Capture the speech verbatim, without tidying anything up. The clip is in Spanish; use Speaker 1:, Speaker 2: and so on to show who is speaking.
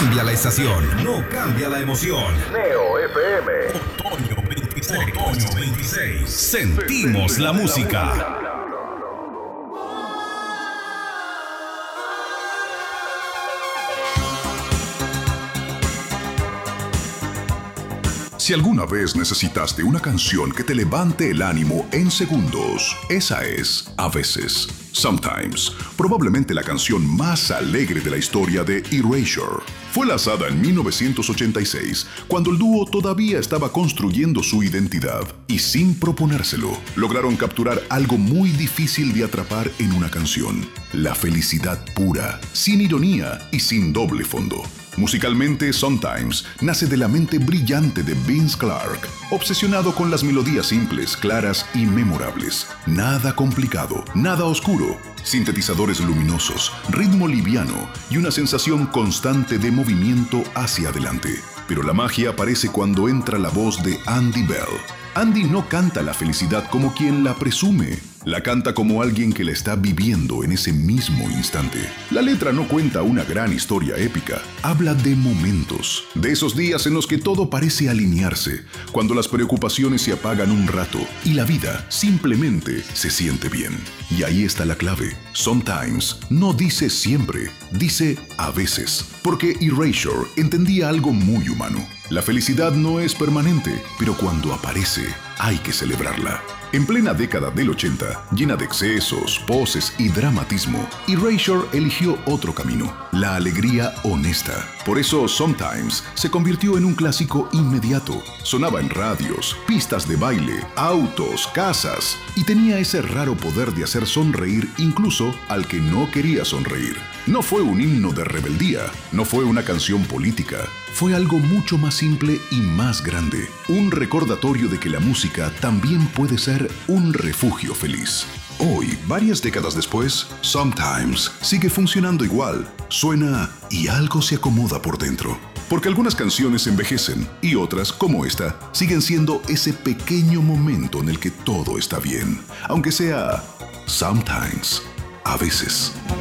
Speaker 1: cambia la estación, no cambia la emoción.
Speaker 2: Neo F M.
Speaker 1: Otoño veintiséis. Otoño veintiséis. Sentimos la música.
Speaker 3: Si alguna vez necesitaste una canción que te levante el ánimo en segundos, esa es A Veces, Sometimes, probablemente la canción más alegre de la historia de Erasure. Fue lanzada en mil novecientos ochenta y seis, cuando el dúo todavía estaba construyendo su identidad, y sin proponérselo, lograron capturar algo muy difícil de atrapar en una canción: la felicidad pura, sin ironía y sin doble fondo. Musicalmente, Sometimes nace de la mente brillante de Vince Clarke, obsesionado con las melodías simples, claras y memorables. Nada complicado, nada oscuro. Sintetizadores luminosos, ritmo liviano y una sensación constante de movimiento hacia adelante. Pero la magia aparece cuando entra la voz de Andy Bell. Andy no canta la felicidad como quien la presume. La canta como alguien que la está viviendo en ese mismo instante. La letra no cuenta una gran historia épica. Habla de momentos, de esos días en los que todo parece alinearse, cuando las preocupaciones se apagan un rato y la vida simplemente se siente bien. Y ahí está la clave. Sometimes no dice siempre, dice a veces. Porque Erasure entendía algo muy humano. La felicidad no es permanente, pero cuando aparece, hay que celebrarla. En plena década del ochenta, llena de excesos, poses y dramatismo, Erasure eligió otro camino: la alegría honesta. Por eso Sometimes se convirtió en un clásico inmediato. Sonaba en radios, pistas de baile, autos, casas, y tenía ese raro poder de hacer sonreír incluso al que no quería sonreír. No fue un himno de rebeldía, no fue una canción política, fue algo mucho más simple y más grande. Un recordatorio de que la música también puede ser un refugio feliz. Hoy, varias décadas después, Sometimes sigue funcionando igual. Suena y algo se acomoda por dentro. Porque algunas canciones envejecen y otras, como esta, siguen siendo ese pequeño momento en el que todo está bien. Aunque sea Sometimes, a veces.